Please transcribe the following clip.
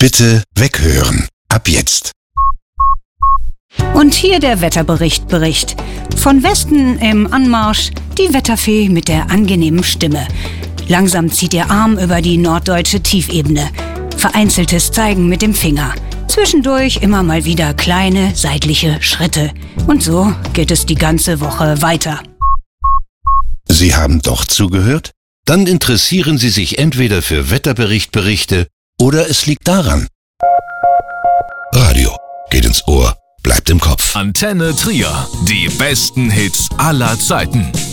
Bitte weghören. Ab jetzt. Und hier der Wetterbericht. Von Westen im Anmarsch die Wetterfee mit der angenehmen Stimme. Langsam zieht ihr Arm über die norddeutsche Tiefebene. Vereinzeltes Zeigen mit dem Finger. Zwischendurch immer mal wieder kleine seitliche Schritte. Und so geht es die ganze Woche weiter. Sie haben doch zugehört? Dann interessieren Sie sich entweder für Wetterberichte oder es liegt daran. Radio geht ins Ohr, bleibt im Kopf. Antenne Trier. Die besten Hits aller Zeiten.